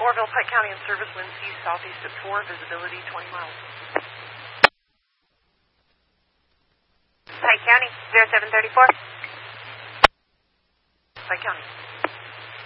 Orville, Pike County in service, wind east southeast at 4, visibility 20 miles. Pike County, 0734. Pike County.